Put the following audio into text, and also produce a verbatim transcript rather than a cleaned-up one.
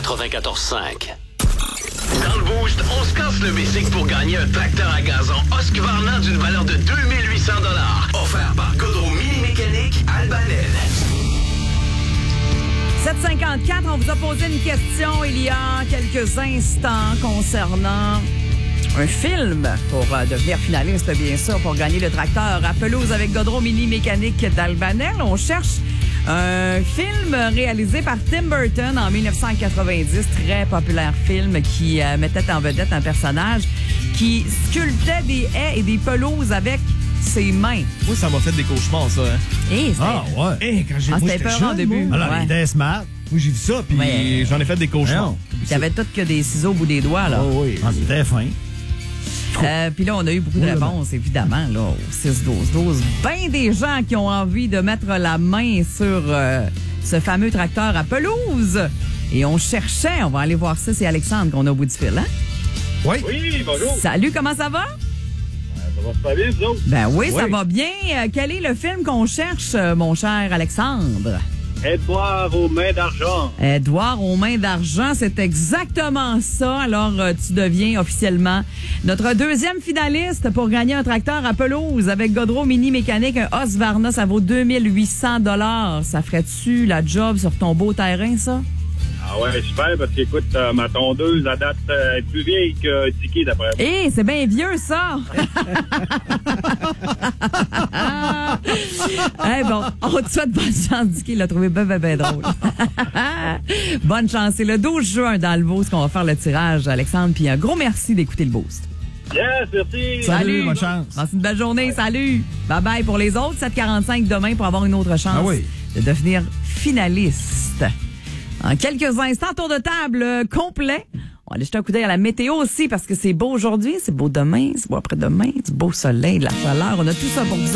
quatre-vingt-quatorze cinq. Dans le Boost, on se casse le bicycle pour gagner un tracteur à gazon Husqvarna d'une valeur de deux mille huit cents dollars. Offert par Godreau Mini Mécanique Albanel. sept cinquante-quatre, on vous a posé une question il y a quelques instants concernant un film pour euh, devenir finaliste, bien sûr, pour gagner le tracteur à pelouse avec Godreau Mini Mécanique d'Albanel. On cherche un film réalisé par Tim Burton en dix-neuf cent quatre-vingt-dix, très populaire film qui euh, mettait en vedette un personnage qui sculptait des haies et des pelouses avec ses mains. Oui, ça m'a fait des cauchemars, ça. Hein? Et Ah, ouais. Hey, quand j'ai Ah, moi, c'était j'étais peur en jeune, début. moi. Alors, Ouais. il était smart. Moi, j'ai vu ça, puis Ouais. j'en ai fait des cauchemars. il y avait tout que des ciseaux au bout des doigts, là. Oh, oui. Ah, c'était fin. Euh, Puis là, on a eu beaucoup de réponses, évidemment, là, au six douze douze. Ben des gens qui ont envie de mettre la main sur euh, ce fameux tracteur à pelouse. Et on cherchait, on va aller voir ça, c'est Alexandre qu'on a au bout du fil, hein? Oui. Oui, bonjour. Salut, comment ça va? Ça va super bien, vous autres? Ben oui, ça Oui. va bien. Euh, quel est le film qu'on cherche, euh, mon cher Alexandre? Edouard aux mains d'argent. Édouard aux mains d'argent, c'est exactement ça. Alors, euh, tu deviens officiellement notre deuxième finaliste pour gagner un tracteur à pelouse avec Godreau Mini Mécanique, un Husqvarna, ça vaut deux mille huit cents dollars. Ça ferait-tu la job sur ton beau terrain, ça? Ah ouais, super, parce qu'écoute, euh, ma tondeuse, elle date euh, plus vieille que Tiki, d'après moi. Hé, c'est bien vieux, ça! Eh bon, on te souhaite bonne chance, Dicky. Il l'a trouvé bien, bien, bien drôle. Bonne chance. C'est le douze juin dans le Boost qu'on va faire le tirage, Alexandre. Puis un gros merci d'écouter le Boost. Yes, merci. Salut. Bonne chance. Passe une belle journée. Salut. Bye-bye pour les autres. sept quarante-cinq demain pour avoir une autre chance Ah oui. de devenir finaliste. En quelques instants, tour de table euh, complet. On va aller jeter un coup d'œil à la météo aussi parce que c'est beau aujourd'hui, c'est beau demain, c'est beau après-demain, du beau soleil, de la chaleur. On a tout ça pour vous.